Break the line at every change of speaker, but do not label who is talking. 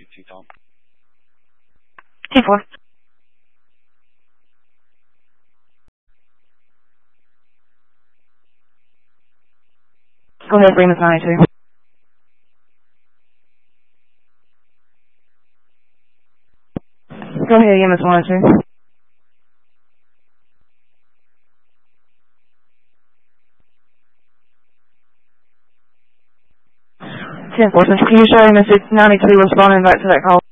Tom.
T4. Go ahead, Remus 92. Go ahead, Remus 102. Can you show Remus 92 responding back to that call?